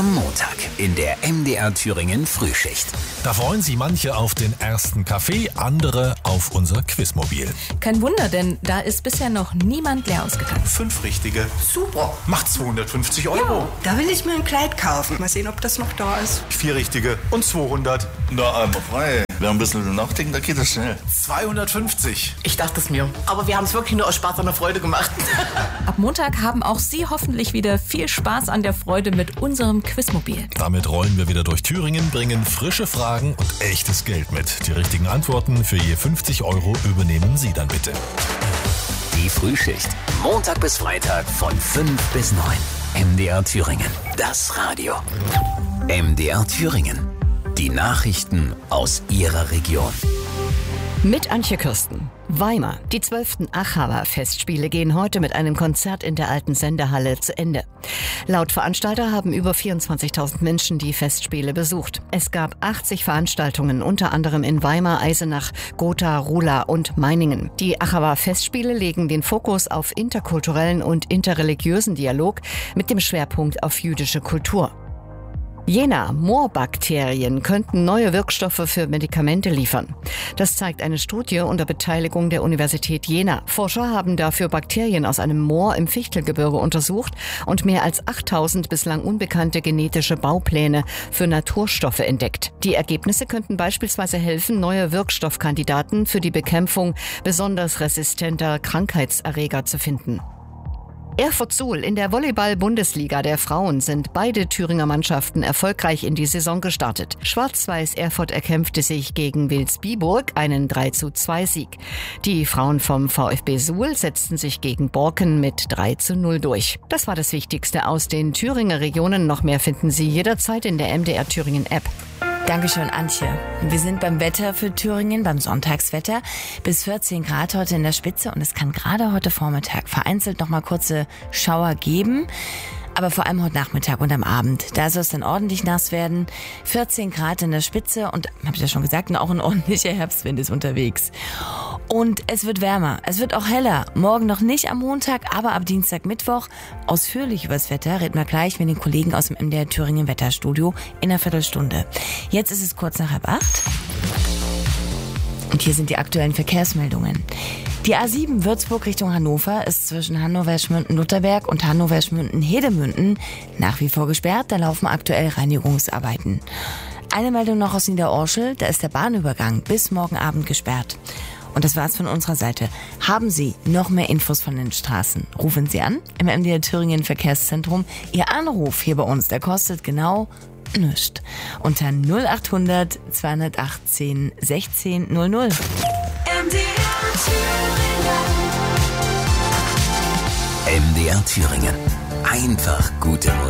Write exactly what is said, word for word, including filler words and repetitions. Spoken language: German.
Am Montag in der M D R Thüringen Frühschicht. Da freuen sich manche auf den ersten Kaffee, andere auf unser Quizmobil. Kein Wunder, denn da ist bisher noch niemand leer ausgegangen. Fünf richtige. Super. Macht zweihundertfünfzig Euro. Da will ich mir ein Kleid kaufen. Mal sehen, ob das noch da ist. Vier richtige und zweihundert. Na, einmal frei. Wer ein bisschen nachdenken, da geht das schnell. zweihundertfünfzig. Ich dachte es mir. Aber wir haben es wirklich nur aus Spaß an der Freude gemacht. Ab Montag haben auch Sie hoffentlich wieder viel Spaß an der Freude mit unserem Quizmobil. Damit rollen wir wieder durch Thüringen, bringen frische Fragen und echtes Geld mit. Die richtigen Antworten für je fünfzig Euro übernehmen Sie dann bitte. Die Frühschicht. Montag bis Freitag von fünf bis neun. M D R Thüringen. Das Radio. M D R Thüringen. Die Nachrichten aus Ihrer Region. Mit Antje Kürsten. Weimar. Die zwölften Achawa Festspiele gehen heute mit einem Konzert in der alten Sendehalle zu Ende. Laut Veranstalter haben über vierundzwanzigtausend Menschen die Festspiele besucht. Es gab achtzig Veranstaltungen, unter anderem in Weimar, Eisenach, Gotha, Ruhla und Meiningen. Die Achawa Festspiele legen den Fokus auf interkulturellen und interreligiösen Dialog mit dem Schwerpunkt auf jüdische Kultur. Jena, Moorbakterien könnten neue Wirkstoffe für Medikamente liefern. Das zeigt eine Studie unter Beteiligung der Universität Jena. Forscher haben dafür Bakterien aus einem Moor im Fichtelgebirge untersucht und mehr als achttausend bislang unbekannte genetische Baupläne für Naturstoffe entdeckt. Die Ergebnisse könnten beispielsweise helfen, neue Wirkstoffkandidaten für die Bekämpfung besonders resistenter Krankheitserreger zu finden. Erfurt-Suhl. In der Volleyball-Bundesliga der Frauen sind beide Thüringer Mannschaften erfolgreich in die Saison gestartet. Schwarz-Weiß Erfurt erkämpfte sich gegen Wilsbiburg einen drei zu zwei Sieg. Die Frauen vom VfB Suhl setzten sich gegen Borken mit drei zu null durch. Das war das Wichtigste aus den Thüringer Regionen. Noch mehr finden Sie jederzeit in der M D R Thüringen App. Dankeschön, Antje. Wir sind beim Wetter für Thüringen, beim Sonntagswetter. Bis vierzehn Grad heute in der Spitze und es kann gerade heute Vormittag vereinzelt noch mal kurze Schauer geben. Aber vor allem heute Nachmittag und am Abend. Da soll es dann ordentlich nass werden. vierzehn Grad in der Spitze und, habe ich ja schon gesagt, auch ein ordentlicher Herbstwind ist unterwegs. Und es wird wärmer. Es wird auch heller. Morgen noch nicht am Montag, aber ab Dienstag, Mittwoch. Ausführlich über das Wetter reden wir gleich mit den Kollegen aus dem M D R Thüringen Wetterstudio in einer Viertelstunde. Jetzt ist es kurz nach halb acht. Und hier sind die aktuellen Verkehrsmeldungen. Die A sieben Würzburg Richtung Hannover ist zwischen Hannover-Schmünden-Lutherberg und Hannover-Schmünden-Hedemünden nach wie vor gesperrt. Da laufen aktuell Reinigungsarbeiten. Eine Meldung noch aus Niederorschel. Da ist der Bahnübergang bis morgen Abend gesperrt. Und das war's von unserer Seite. Haben Sie noch mehr Infos von den Straßen? Rufen Sie an im M D R Thüringen Verkehrszentrum. Ihr Anruf hier bei uns, der kostet genau nichts. Unter null achthundert zweihundertachtzehn sechzehn null null. M D R Thüringen. Einfach gute Musik.